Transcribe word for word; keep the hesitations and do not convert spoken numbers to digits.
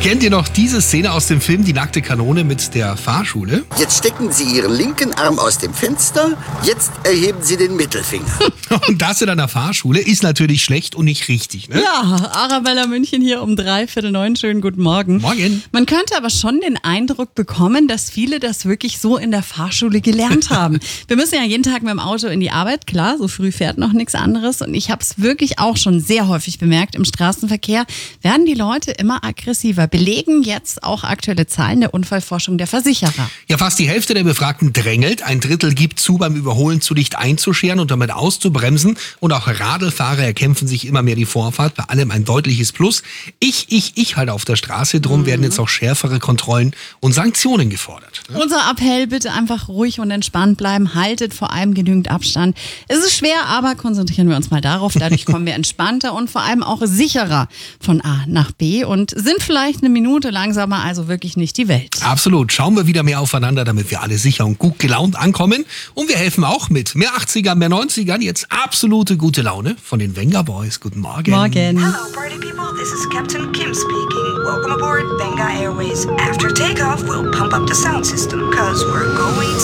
Kennt ihr noch diese Szene aus dem Film Die nackte Kanone mit der Fahrschule? Jetzt stecken Sie Ihren linken Arm aus dem Fenster, jetzt erheben Sie den Mittelfinger. Und das in einer Fahrschule ist natürlich schlecht und nicht richtig, ne? Ja, Arabella München hier um dreiviertel neun. Schönen guten Morgen. Morgen. Man könnte aber schon den Eindruck bekommen, dass viele das wirklich so in der Fahrschule gelernt haben. Wir müssen ja jeden Tag mit dem Auto in die Arbeit, klar, so früh fährt noch nichts anderes. Und ich habe es wirklich auch schon sehr häufig bemerkt, im Straßenverkehr werden die Leute immer aggressiver. Belegen jetzt auch aktuelle Zahlen der Unfallforschung der Versicherer. Ja, fast die Hälfte der Befragten drängelt. Ein Drittel gibt zu, beim Überholen zu dicht einzuscheren und damit auszubremsen. Und auch Radlfahrer erkämpfen sich immer mehr die Vorfahrt. Bei allem ein deutliches Plus. Ich, ich, ich halt auf der Straße. Drum mhm. werden jetzt auch schärfere Kontrollen und Sanktionen gefordert. Ja? Unser Appell, bitte einfach ruhig und entspannt bleiben. Haltet vor allem genügend Abstand. Es ist schwer, aber konzentrieren wir uns mal darauf. Dadurch kommen wir entspannter und vor allem auch sicherer von A nach B und sind vielleicht eine Minute langsamer, also wirklich nicht die Welt. Absolut. Schauen wir wieder mehr aufeinander, damit wir alle sicher und gut gelaunt ankommen. Und wir helfen auch mit mehr achtzigern, mehr neunzigern. Jetzt absolute gute Laune von den Venga Boys. Guten Morgen. Morgen. Hello, party people. This is Captain Kim speaking. Welcome aboard Venga Airways. After takeoff, we'll pump up the sound system, cause we're going